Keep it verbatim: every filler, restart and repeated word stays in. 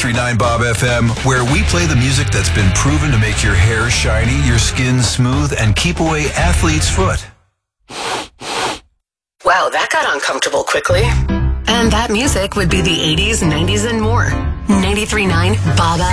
ninety-three point nine Bob F M, where we play the music that's been proven to make your hair shiny, your skin smooth, and keep away athlete's foot. Wow, that got uncomfortable quickly. And that music would be the eighties, nineties, and more. ninety-three point nine Bob